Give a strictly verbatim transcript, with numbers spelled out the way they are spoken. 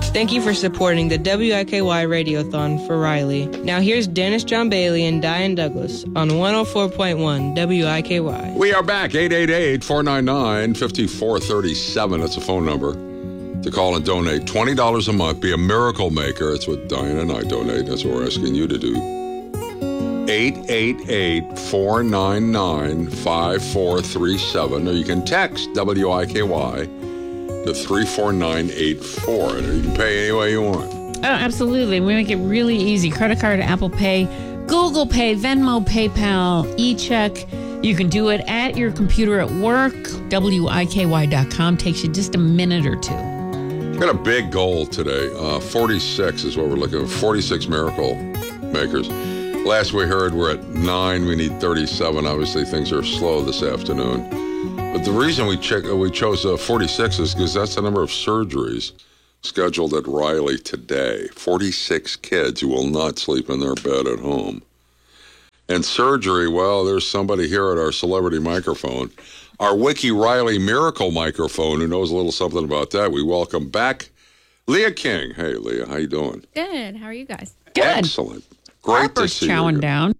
Thank you for supporting the W I K Y Radiothon for Riley. Now here's Dennis John Bailey and Diane Douglas on one oh four point one W I K Y. We are back. eight eight eight, four nine nine, five four three seven. That's a phone number to call and donate. twenty dollars a month. Be a miracle maker. That's what Diane and I donate. That's what we're asking you to do. eight eight eight, four nine nine, five four three seven. Or you can text W I K Y to three four nine eight four. And you can pay any way you want. Oh, absolutely. We make it really easy. Credit card, Apple Pay, Google Pay, Venmo, PayPal, e-check. You can do it at your computer at work. W I K Y dot com takes you just a minute or two. Got a big goal today. Uh, forty-six is what we're looking for. forty-six miracle makers. Last we heard, we're at nine. We need thirty-seven. Obviously, things are slow this afternoon. But the reason we check, we chose uh, forty-six is because that's the number of surgeries scheduled at Riley today. forty-six kids who will not sleep in their bed at home. And surgery, well, there's somebody here at our celebrity microphone, our Wiki Riley miracle microphone, who knows a little something about that. We welcome back Leah King. Hey, Leah, how you doing? Good. How are you guys? Good. Excellent. Great Harper's to see you. chowing down.